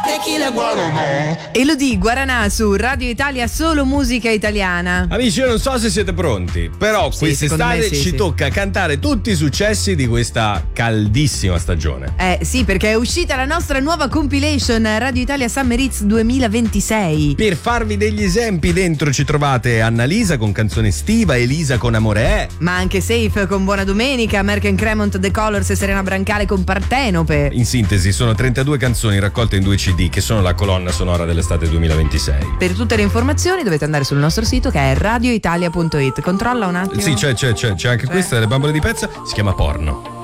tequila guaraná. Elodie Guaraná su Radio Italia, solo musica italiana. Amici, io non so se siete pronti, però Sì, quest'estate sì, ci tocca cantare tutti i successi di questa caldissima stagione. Sì, perché è uscita la nostra nuova compilation Radio Italia Summer Hits 2026. Per farvi degli esempi, dentro ci trovate Annalisa con Canzone estiva, Elisa con Amore è, Ma anche Safe con Buona Domenica, American Cremont, The Colors e Serena Brancale con Partenope. in sintesi sono 32 canzoni raccolte in 2 CD che sono la colonna sonora dell'estate 2026. Per tutte le informazioni dovete andare sul nostro sito che è radioitalia.it. Controlla un attimo. Sì, c'è anche questa delle bambole di pezza, si chiama Porno.